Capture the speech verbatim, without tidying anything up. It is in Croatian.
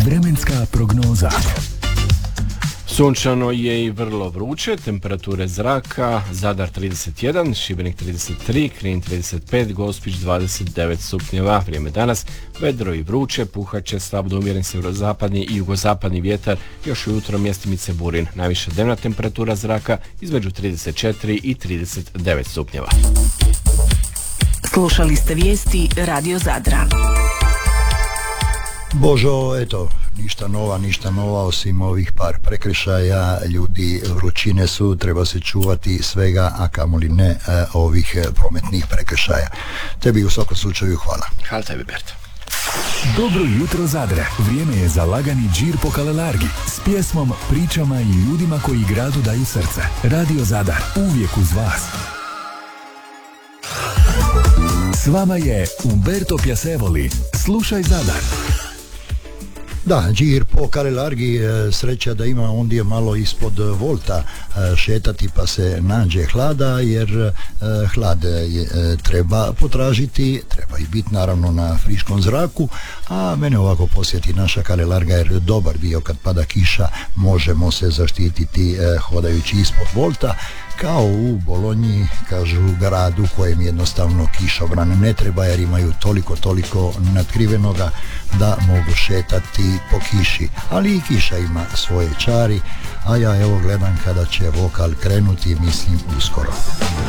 Vremenska prognoza. Sunčano je i vrlo vruće, temperature zraka, Zadar trideset jedan, Šibenik trideset tri, Knin trideset pet, Gospić dvadeset devet stupnjeva. Vrijeme danas, vedro i vruće, puhaće slab do umjeren sjeverozapadni i jugozapadni vjetar, još ujutro mjestimice burin. Najviša dnevna temperatura zraka između trideset četiri i trideset devet stupnjeva. Slušali ste vijesti Radio Zadra. Božo, eto, ništa nova, ništa nova osim ovih par prekršaja, ljudi vrućine su, treba se čuvati svega, a kamoli ne e, ovih e, prometnih prekršaja. Tebi u svakom slučaju hvala. Hvala tebi, Berto. Dobro jutro Zadre, vrijeme je za lagani džir po Kalelargi s pjesmom, pričama i ljudima koji gradu daju srce. Radio Zadar, uvijek uz vas. S vama je Umberto Piasevoli. Slušaj Zadar. Da, džir po Kalelargi, sreća da ima ondje malo ispod volta šetati pa se nađe hlada, jer hlad je, treba potražiti, treba i biti naravno na friškom zraku, a mene ovako posjeti naša Kalelarga jer dobar dio kad pada kiša možemo se zaštititi hodajući ispod volta, kao u Bolonji, kažu, gradu kojem jednostavno kišobran ne treba jer imaju toliko, toliko natkrivenoga da mogu šetati po kiši. Ali i kiša ima svoje čari, a ja evo gledam kada će vokal krenuti, mislim uskoro.